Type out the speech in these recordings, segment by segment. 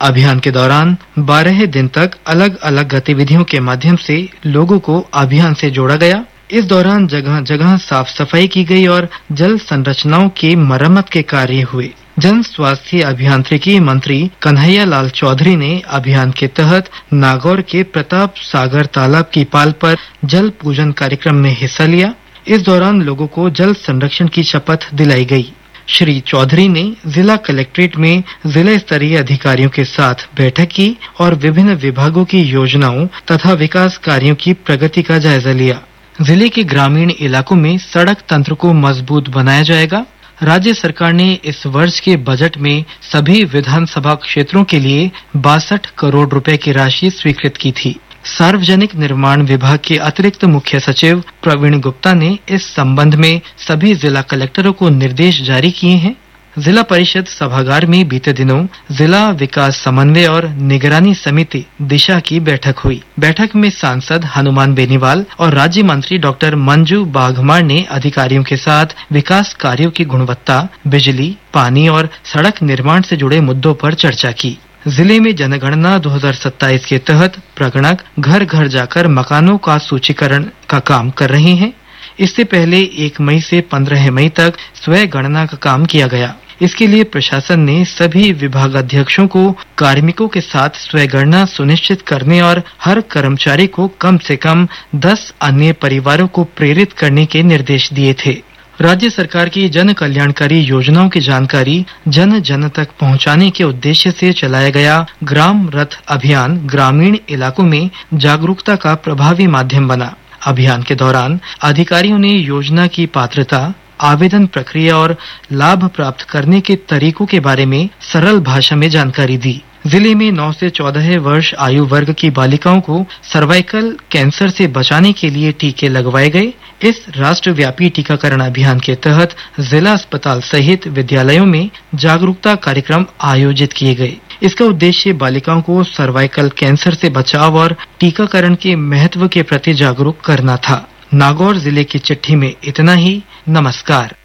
अभियान के दौरान 12 दिन तक अलग अलग गतिविधियों के माध्यम से लोगों को अभियान से जोड़ा गया। इस दौरान जगह जगह साफ सफाई की गई और जल संरचनाओं की मरम्मत के कार्य हुए। जन स्वास्थ्य अभियांत्रिकी मंत्री कन्हैया लाल चौधरी ने अभियान के तहत नागौर के प्रताप सागर तालाब की पाल पर जल पूजन कार्यक्रम में हिस्सा लिया। इस दौरान लोगों को जल संरक्षण की शपथ दिलाई गई। श्री चौधरी ने जिला कलेक्ट्रेट में जिला स्तरीय अधिकारियों के साथ बैठक की और विभिन्न विभागों की योजनाओं तथा विकास कार्यों की प्रगति का जायजा लिया। जिले के ग्रामीण इलाकों में सड़क तंत्र को मजबूत बनाया जाएगा। राज्य सरकार ने इस वर्ष के बजट में सभी विधानसभा क्षेत्रों के लिए 62 करोड़ रुपए की राशि स्वीकृत की थी। सार्वजनिक निर्माण विभाग के अतिरिक्त मुख्य सचिव प्रवीण गुप्ता ने इस संबंध में सभी जिला कलेक्टरों को निर्देश जारी किए हैं। जिला परिषद सभागार में बीते दिनों जिला विकास समन्वय और निगरानी समिति दिशा की बैठक हुई। बैठक में सांसद हनुमान बेनीवाल और राज्य मंत्री डॉक्टर मंजू बाघमार ने अधिकारियों के साथ विकास कार्यों की गुणवत्ता, बिजली, पानी और सड़क निर्माण से जुड़े मुद्दों पर चर्चा की। जिले में जनगणना 2027 के तहत प्रगणक घर घर जाकर मकानों का सूचीकरण का काम कर रहे हैं। इससे पहले 1 मई से 15 मई तक स्वयं गणना का काम किया गया। इसके लिए प्रशासन ने सभी विभागाध्यक्षों को कार्मिकों के साथ स्वयं गणना सुनिश्चित करने और हर कर्मचारी को कम से कम 10 अन्य परिवारों को प्रेरित करने के निर्देश दिए थे। राज्य सरकार की जन कल्याणकारी योजनाओं की जानकारी जन जन तक पहुंचाने के उद्देश्य से चलाया गया ग्राम रथ अभियान ग्रामीण इलाकों में जागरूकता का प्रभावी माध्यम बना। अभियान के दौरान अधिकारियों ने योजना की पात्रता, आवेदन प्रक्रिया और लाभ प्राप्त करने के तरीकों के बारे में सरल भाषा में जानकारी दी। जिले में 9 से 14 वर्ष आयु वर्ग की बालिकाओं को सर्वाइकल कैंसर से बचाने के लिए टीके लगवाए गए। इस राष्ट्रव्यापी टीकाकरण अभियान के तहत जिला अस्पताल सहित विद्यालयों में जागरूकता कार्यक्रम आयोजित किए गए। इसका उद्देश्य बालिकाओं को सर्वाइकल कैंसर से बचाव और टीकाकरण के महत्व के प्रति जागरूक करना था। नागौर जिले की चिट्ठी में इतना ही। नमस्कार।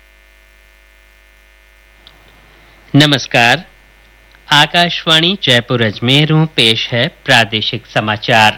नमस्कार। आकाशवाणी जयपुर अजमेर पेश है प्रादेशिक समाचार।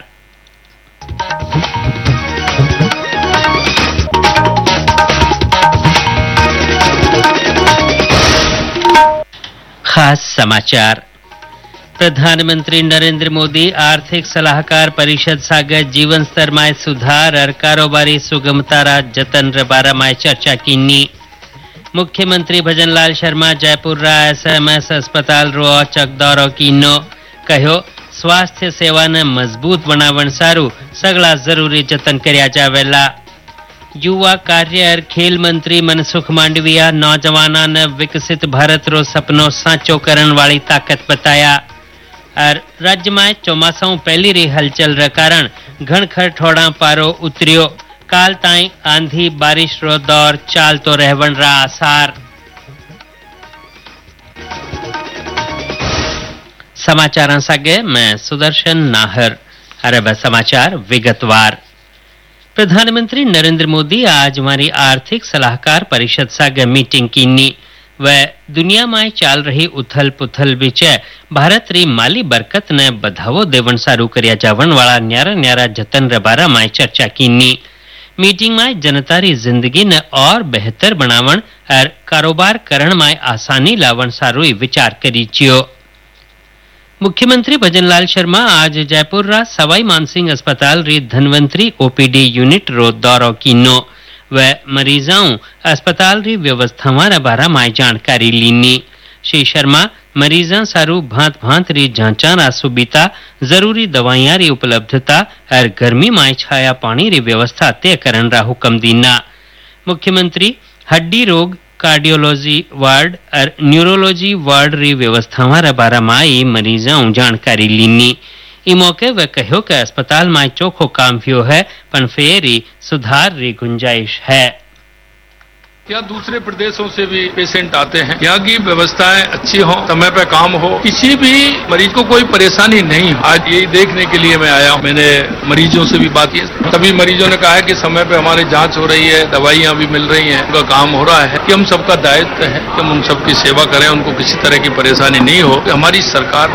खास समाचार। प्रधानमंत्री नरेंद्र मोदी आर्थिक सलाहकार परिषद सागर जीवन स्तर में सुधार और कारोबारी सुगमता रा जतन बारा में चर्चा कीनी। मुख्यमंत्री भजनलाल शर्मा जयपुर रा SMS अस्पताल रो औचक दौरो कीनो। कहो स्वास्थ्य सेवा ने मजबूत बनावण सारू सगला जरूरी जतन कर्या जावेला। युवा कार्य और खेल मंत्री मनसुख मांडविया नौजवाना ने विकसित भारत रो सपनो साचो करण वाली ताकत बताया। और राज्य में चौमासाऊ पहली री हलचल रे कारण घणखर ठोड़ा पारो उतरियो। काल ताई आंधी बारिश रो दौर चालतो रहवण रा आसार। समाचार सागे मैं सुदर्शन नाहर। अरब समाचार विगतवार। प्रधानमंत्री नरेंद्र मोदी आज हमारी आर्थिक सलाहकार परिषद सागे मीटिंग कीनी। वह दुनिया में चाल रही उथल पुथल विचय भारत री माली बरकत ने बधावो देवण सारू कर्या जावण वाला न्यारा न्यारा जतन रे बारा में चर्चा कीनी। मीटिंग में जनता री जिंदगी ने और बेहतर बनावण और कारोबार करण में आसानी लावण सारू विचार करी चियो। मुख्यमंत्री भजनलाल शर्मा आज जयपुर रा सवाई मानसिंह अस्पताल री धनवंतरी OPD यूनिट रो दौरो कीनो। वह मरीजाओं अस्पताल री व्यवस्थावां रे बारा में जानकारी लीनी। श्री शर्मा मरीजा सारू भांत भांत री जांचा रा सुविधा, जरूरी दवाइयां री उपलब्धता और गर्मी में छाया पानी री व्यवस्था तय करन रा हुक्म दीना। मुख्यमंत्री हड्डी रोग, कार्डियोलॉजी वार्ड और न्यूरोलॉजी वार्ड री व्यवस्थावां रे बारा में मरीजाओं जानकारी लीनी। ई मौके वह कहो कि अस्पताल में चोखो काम व्यो है पण फेरी सुधार री गुंजाइश है। या दूसरे प्रदेशों से भी पेशेंट आते हैं। यहाँ की व्यवस्थाएं अच्छी हो, समय पे काम हो, किसी भी मरीज को कोई परेशानी नहीं हो। आज यही देखने के लिए मैं आया हूँ। मैंने मरीजों से भी बात की। सभी मरीजों ने कहा है कि समय पे हमारी जांच हो रही है, दवाइयाँ भी मिल रही हैं, उनका काम हो रहा है कि हम सबका दायित्व है कि हम उन सबकी सेवा करें, उनको किसी तरह की परेशानी नहीं हो। हमारी सरकार